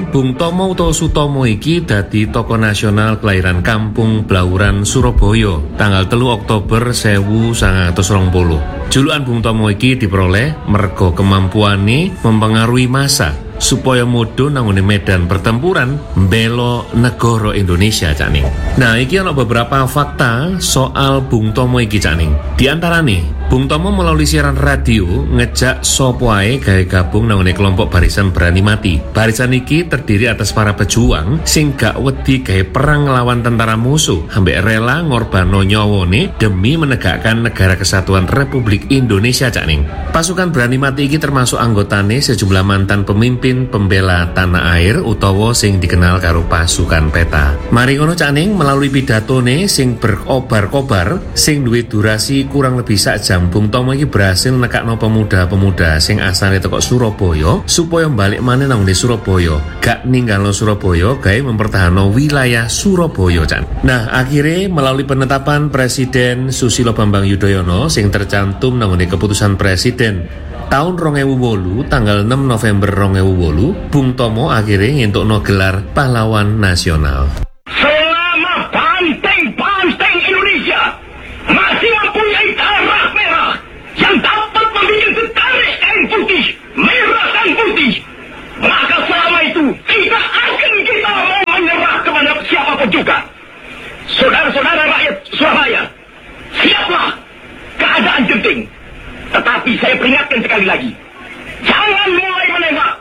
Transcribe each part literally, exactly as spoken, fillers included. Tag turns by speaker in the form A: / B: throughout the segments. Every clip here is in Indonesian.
A: Bung Tomo utawa Sutomo iki dadi tokoh nasional kelahiran Kampung Blauran, Surabaya, tanggal telu Oktober seribu sembilan ratus dua puluh. Julukan Bung Tomo iki diperoleh merga kemampuane mempengaruhi massa supaya modho nanggone medan pertempuran mbela negara Indonesia, Cak Ning. Nah, iki ana beberapa fakta soal Bung Tomo iki, Cak Ning. Di antarane, Bung Tomo melalui siaran radio ngejak sapa ae gawe gabung nanggone kelompok Barisan Berani Mati. Barisan iki terdiri atas para pejuang sing gak wedi gawe perang nglawan tentara musuh, ambek rela ngorbano nyawane demi menegakkan negara kesatuan Republik Indonesia, Cak Ning. Pasukan Berani Mati iki termasuk anggotane sejumlah mantan pemimpin pembela tanah air utawa sing dikenal karo pasukan peta. Mari ngono, Cak Ning, melalui pidatone sing berobar-kobar sing duwe durasi kurang lebih sak jam, Bung Tomo iki berhasil nekakno pemuda-pemuda sing asale teko Surabaya supaya balik maneh nang Surabaya, gak ninggalo Surabaya gawe mempertahankan wilayah Surabaya, Cak. Nah, akhirnya melalui penetapan Presiden Susilo Bambang Yudhoyono sing tercantum nang keputusan Presiden tahun dua ribu delapan, tanggal enam November dua ribu delapan, Bung Tomo akhirnya ngentukno gelar pahlawan nasional.
B: Selama banteng-banteng Indonesia masih mempunyai darah merah yang dapat membuat setarik kain putih, merah dan putih, maka selama itu tidak akan kita mau menyerah kepada siapapun juga. Saudara-saudara rakyat Surabaya, siaplah, keadaan genting. Tetapi saya peringatkan sekali lagi, jangan mulai menembak.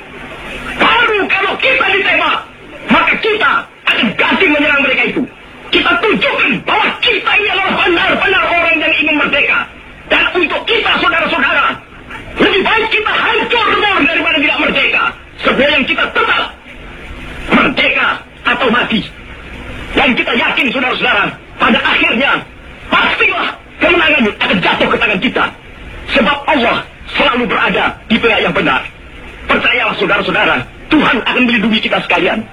B: Baru kalau kita ditembak, maka kita akan ganti menyerang mereka itu. Kita tunjukkan bahwa kita ini adalah benar-benar orang yang ingin merdeka. Dan untuk kita, saudara-saudara, lebih baik kita hancur lebur daripada tidak merdeka, sebelum kita tetap merdeka atau mati. Dan kita yakin, saudara-saudara, pada akhirnya pastilah kemenangan akan jatuh ke tangan kita. Sebab Allah selalu berada di pihak yang benar. Percayalah, saudara-saudara, Tuhan akan melindungi kita sekalian.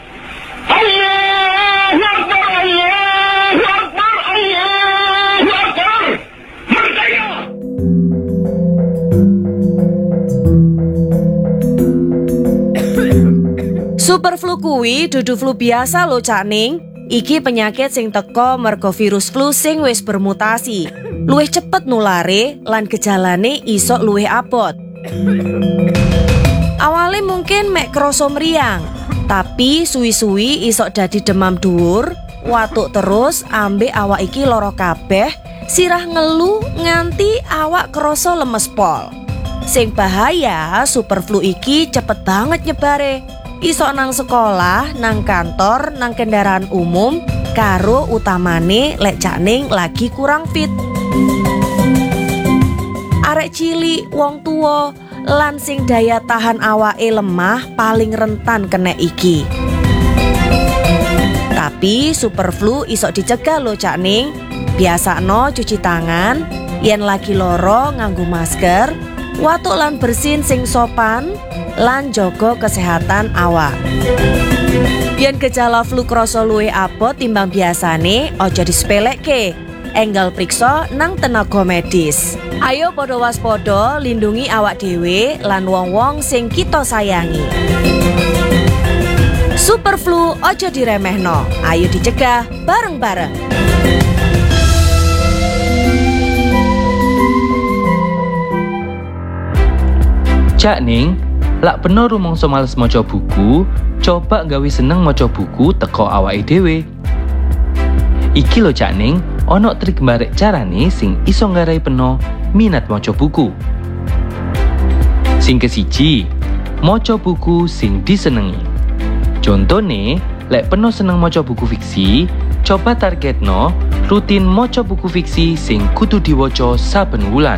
B: Allahu Akbar, Allahu Akbar, Allahu Akbar. Merdeka!
C: Superflu kuwi dudu flu biasa lho, Cak Ning. Iki penyakit sing teko merga virus flu sing wis bermutasi. Luwih cepet nulare lan gejalane isok luwih abot. Awale mungkin mek krasa mriyang, tapi suwi-suwi isok dadi demam dhuwur, watuk terus ambek awak iki lara kabeh, sirah ngelu nganti awak krasa lemes pol. Sing bahaya, superflu iki cepet banget nyebare. Isok nang sekolah, nang kantor, nang kendaraan umum, karo utamane lek Cak Ning lagi kurang fit. Arek cilik, wong tua, lan sing daya tahan awake lemah paling rentan kena iki. Tapi superflu isok dicegah lho, Cak Ning. Biasakno cuci tangan, yen lagi loro nganggo masker, watuk lan bersin sing sopan, lan jaga kesehatan awak. Yen gejala flu krasa luwih abot timbang biasane, aja disepelekke. Enggal priksa nang tenaga medis. Ayo padha waspada, lindungi awak dhewe lan wong-wong sing kita sayangi. Superflu aja diremehno, ayo dicegah bareng-bareng.
D: Cak Ning, lak bener rumangsa males maca buku, coba gawe seneng maca buku teko awake dhewe. Iki lho, Cak Ning, ono trik mbarek carane sing iso nggarai peno minat maca buku. Sing kesiji, maca buku sing disenengi. Contone, lek peno seneng maca buku fiksi, coba targetno rutin maca buku fiksi sing kudu diwaca saben wulan.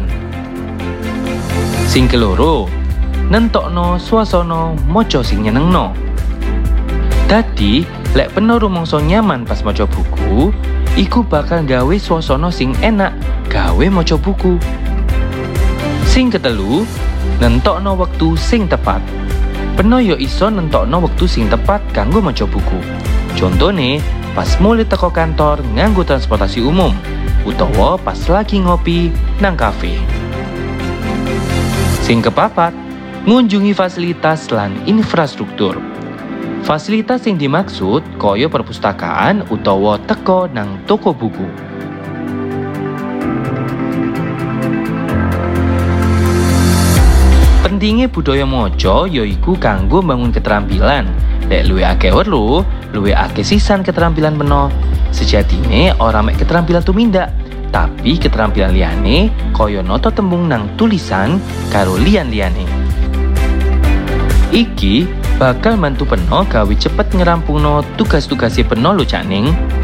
D: Sing keloro, nentokno swasana maca sing nyenengno. Dadi, lek peno rumangsa nyaman pas maca buku, iku bakal gawe swasana sing enak gawe maca buku. Sing ketelu, nentokno wektu sing tepat. Peno yo iso nentokno wektu sing tepat kanggo maca buku. Contone, pas mulai teko kantor nganggo transportasi umum, utawa pas lagi ngopi nang kafe. Sing kepapat, ngunjungi fasilitas lan infrastruktur. Fasilitas yang dimaksud kaya perpustakaan utawa teko nang toko buku. Pentingnya budaya maca yaiku kanggo mbangun keterampilan. Lek luwih akeh weruh, luwih akeh sisan keterampilan meno. Sejatine ora mek keterampilan tumindak, tapi keterampilan liyane kaya nata tembung nang tulisan karo liyan-liyane. Iki bakal mantu peno gawe cepet ngerampungno tugas-tugase peno lho Cak Ning.